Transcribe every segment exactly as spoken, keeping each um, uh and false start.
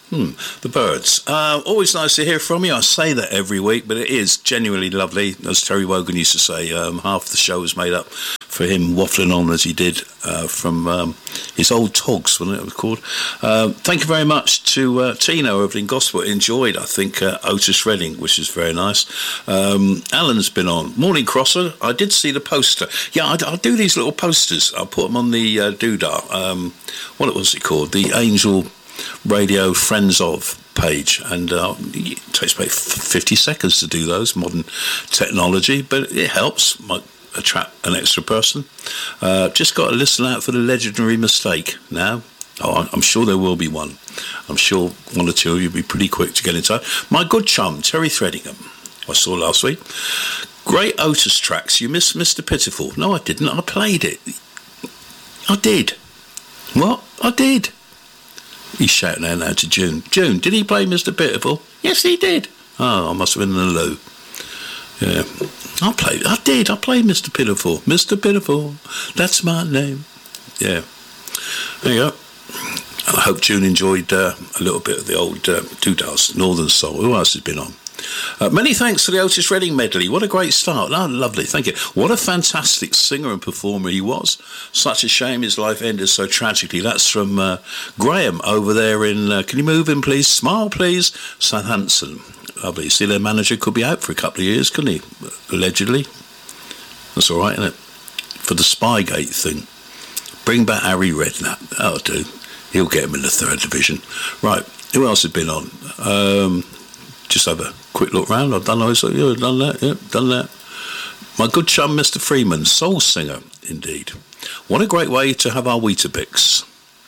Hmm, the Byrds. Uh, always nice to hear from you. I say that every week, but it is genuinely lovely. As Terry Wogan used to say, um, half the show was made up for him waffling on as he did uh, from um, his old togs, wasn't it, it was called. Uh, thank you very much to uh, Tino over in Gosport. Enjoyed, I think, uh, Otis Redding, which is very nice. Um, Alan's been on. Morning, Crosser. I did see the poster. Yeah, I, I do these little posters. I'll put them on the uh, doodah. Um, what was it called? The Angel Radio Friends Of page, and uh, it takes about fifty seconds to do those. Modern technology, but it helps. Might attract an extra person. Uh, just got to listen out for the legendary mistake now. Oh, I'm sure there will be one. I'm sure one or two of you will be pretty quick to get in touch. My good chum, Terry Threadingham, I saw last week. Great Otis tracks. You missed Mister Pitiful. No, I didn't. I played it. I did. What? I did. He's shouting out now to June. June, did he play Mister Pitiful? Yes, he did. Oh, I must have been in the loo. Yeah. I played, I did. I played Mister Pitiful. Mister Pitiful, that's my name. Yeah. There you go. I hope June enjoyed uh, a little bit of the old uh, Doodahs, Northern Soul. Who else has been on? Uh, many thanks for the Otis Redding medley. What a great start. Oh, lovely. Thank you. What a fantastic singer and performer he was. Such a shame his life ended so tragically. That's from uh, Graham over there in, uh, can you move in, please? Smile, please. Southampton. Lovely. See, their manager could be out for a couple of years, couldn't he? Allegedly. That's all right, isn't it? For the Spygate thing. Bring back Harry Redknapp. That'll do. He'll get him in the third division. Right. Who else has been on? Um... Just have a quick look round. I've done those. Yeah, done that. Yeah, done that. My good chum, Mister Freeman, soul singer, indeed. What a great way to have our Weetabix.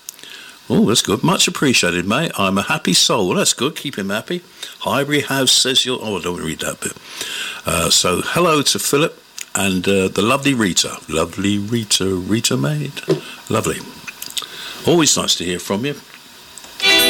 Oh, that's good. Much appreciated, mate. I'm a happy soul. Well, that's good. Keep him happy. Highbury House says you're... Oh, I don't want to read that bit. Uh, so, hello to Philip and uh, the lovely Rita. Lovely Rita, Rita maid. Lovely. Always nice to hear from you.